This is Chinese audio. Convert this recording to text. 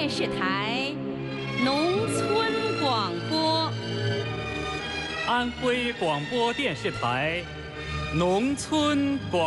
电视台农村广播， 安徽广播电视台农村广